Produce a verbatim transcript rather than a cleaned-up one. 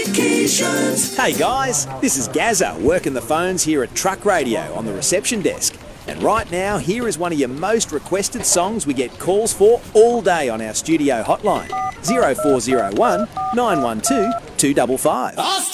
Hey guys, this is Gazza working the phones here at Truck Radio on the reception desk. And right now, here is one of your most requested songs we get calls for all day on our studio hotline. zero four zero one, nine one two, two five five.